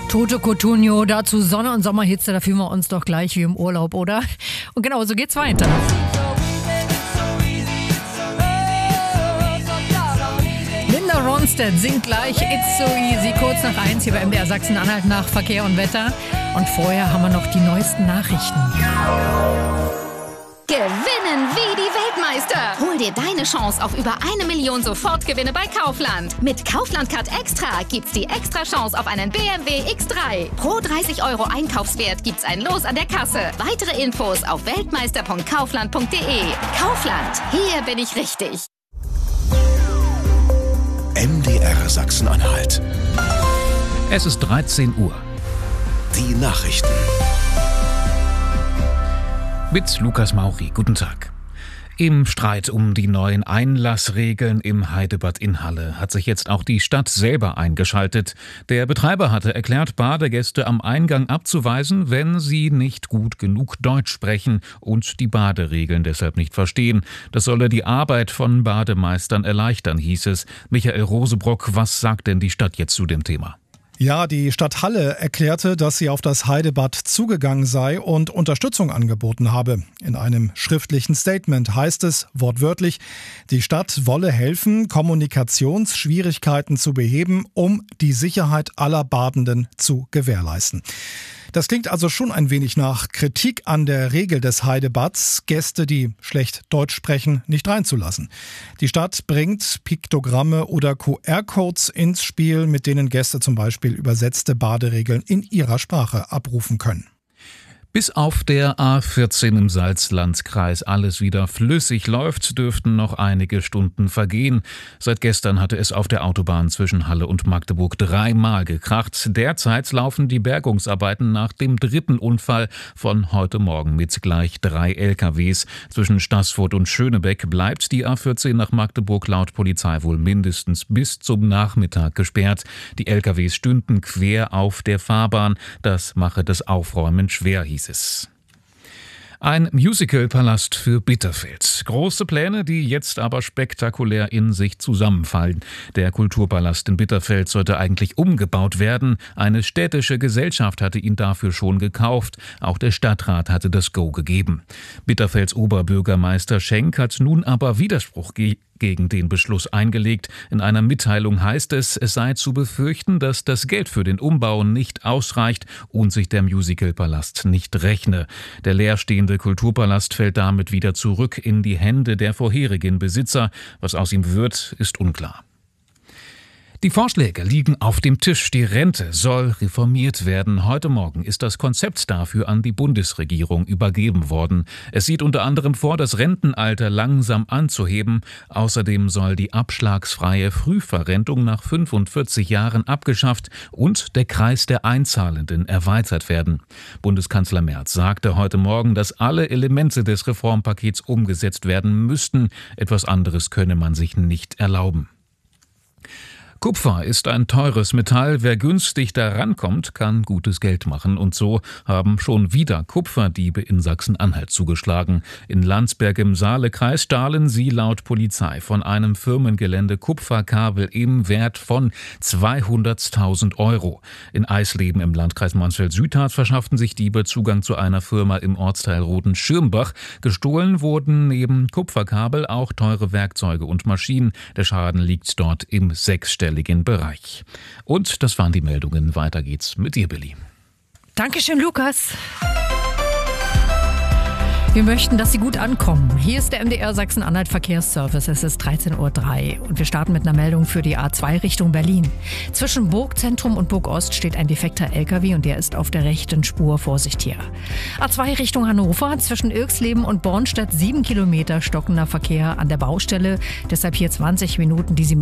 Toto Cotugno, dazu Sonne und Sommerhitze, da fühlen wir uns doch gleich wie im Urlaub, oder? Und genau, so geht's weiter. Linda Ronstadt singt gleich It's So Easy, kurz nach 1 hier bei MDR Sachsen-Anhalt nach Verkehr und Wetter. Und vorher haben wir noch die neuesten Nachrichten. Gewinnen wie die Weltmeister. Hol dir deine Chance auf über 1 Million Sofortgewinne bei Kaufland. Mit Kaufland Card Extra gibt's die extra Chance auf einen BMW X3. Pro 30 € Einkaufswert gibt's ein Los an der Kasse. Weitere Infos auf weltmeister.kaufland.de. Kaufland, hier bin ich richtig. MDR Sachsen-Anhalt. Es ist 13 Uhr. Die Nachrichten. Mit Lukas Mauri. Guten Tag. Im Streit um die neuen Einlassregeln im Heidebad in Halle hat sich jetzt auch die Stadt selber eingeschaltet. Der Betreiber hatte erklärt, Badegäste am Eingang abzuweisen, wenn sie nicht gut genug Deutsch sprechen und die Baderegeln deshalb nicht verstehen. Das solle die Arbeit von Bademeistern erleichtern, hieß es. Michael Rosebrock, was sagt denn die Stadt jetzt zu dem Thema? Ja, die Stadt Halle erklärte, dass sie auf das Heidebad zugegangen sei und Unterstützung angeboten habe. In einem schriftlichen Statement heißt es wortwörtlich, die Stadt wolle helfen, Kommunikationsschwierigkeiten zu beheben, um die Sicherheit aller Badenden zu gewährleisten. Das klingt also schon ein wenig nach Kritik an der Regel des Heidebads, Gäste, die schlecht Deutsch sprechen, nicht reinzulassen. Die Stadt bringt Piktogramme oder QR-Codes ins Spiel, mit denen Gäste zum Beispiel übersetzte Baderegeln in ihrer Sprache abrufen können. Bis auf der A14 im Salzlandkreis alles wieder flüssig läuft, dürften noch einige Stunden vergehen. Seit gestern hatte es auf der Autobahn zwischen Halle und Magdeburg 3-mal gekracht. Derzeit laufen die Bergungsarbeiten nach dem 3. Unfall von heute Morgen mit gleich 3 LKWs. Zwischen Staßfurt und Schönebeck bleibt die A14 nach Magdeburg laut Polizei wohl mindestens bis zum Nachmittag gesperrt. Die LKWs stünden quer auf der Fahrbahn. Das mache das Aufräumen schwer, hieß es. Ein Musical-Palast für Bitterfeld. Große Pläne, die jetzt aber spektakulär in sich zusammenfallen. Der Kulturpalast in Bitterfeld sollte eigentlich umgebaut werden. Eine städtische Gesellschaft hatte ihn dafür schon gekauft. Auch der Stadtrat hatte das Go gegeben. Bitterfelds Oberbürgermeister Schenk hat nun aber Widerspruch gegen den Beschluss eingelegt. In einer Mitteilung heißt es, es sei zu befürchten, dass das Geld für den Umbau nicht ausreicht und sich der Musicalpalast nicht rechne. Der leerstehende Kulturpalast fällt damit wieder zurück in die Hände der vorherigen Besitzer. Was aus ihm wird, ist unklar. Die Vorschläge liegen auf dem Tisch. Die Rente soll reformiert werden. Heute Morgen ist das Konzept dafür an die Bundesregierung übergeben worden. Es sieht unter anderem vor, das Rentenalter langsam anzuheben. Außerdem soll die abschlagsfreie Frühverrentung nach 45 Jahren abgeschafft und der Kreis der Einzahlenden erweitert werden. Bundeskanzler Merz sagte heute Morgen, dass alle Elemente des Reformpakets umgesetzt werden müssten. Etwas anderes könne man sich nicht erlauben. Kupfer ist ein teures Metall. Wer günstig da rankommt, kann gutes Geld machen. Und so haben schon wieder Kupferdiebe in Sachsen-Anhalt zugeschlagen. In Landsberg im Saalekreis stahlen sie laut Polizei von einem Firmengelände Kupferkabel im Wert von 200.000 €. In Eisleben im Landkreis Mansfeld-Südharz verschafften sich Diebe Zugang zu einer Firma im Ortsteil Roden-Schirmbach. Gestohlen wurden neben Kupferkabel auch teure Werkzeuge und Maschinen. Der Schaden liegt dort im sechsstelligen Bereich. Und das waren die Meldungen. Weiter geht's mit dir, Billy. Dankeschön, Lukas. Wir möchten, dass Sie gut ankommen. Hier ist der MDR Sachsen-Anhalt Verkehrsservice. Es ist 13:03 Uhr und wir starten mit einer Meldung für die A2 Richtung Berlin. Zwischen Burgzentrum und Burgost steht ein defekter LKW und der ist auf der rechten Spur. Vorsicht hier. A2 Richtung Hannover. Zwischen Irxleben und Bornstedt 7 Kilometer stockender Verkehr an der Baustelle. Deshalb hier 20 Minuten, die Sie